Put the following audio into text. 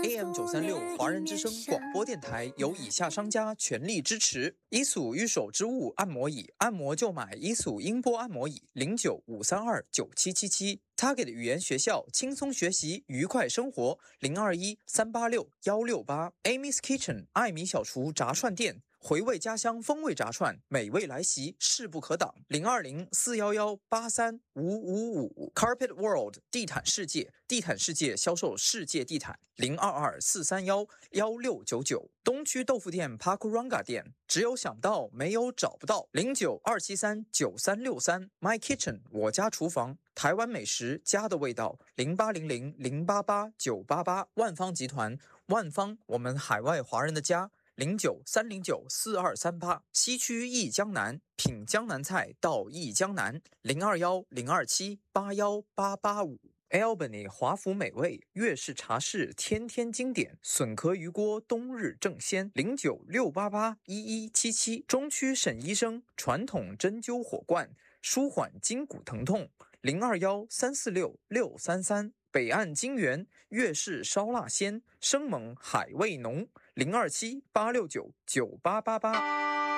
AM936华人之声广播电台由以下商家全力支持：伊索御手之物按摩椅，按摩就买伊索音波按摩椅，095329777。Target 语言学校，轻松学习，愉快生活，021-386-168。Amy's Kitchen 艾米小厨炸串店。回味家乡风味炸串，美味来袭，势不可挡。020-411-83555。Carpet World 地毯世界，地毯世界销售世界地毯。022-431-1699。东区豆腐店 Pakuranga 店，只有想到没有找不到。092739363。My Kitchen 我家厨房，台湾美食家的味道。0800-088-988。万方集团，万方我们海外华人的家。093094238。西区忆江南，品江南菜到忆江南。021-027-81885。Albany 华府美味，粤式茶室天天经典，笋壳鱼锅冬日正鲜。096881177。中区沈医生传统针灸火罐，舒缓筋骨疼痛。021-346-633。北岸金源粤式烧腊鲜，生猛海味浓。027-869-9888。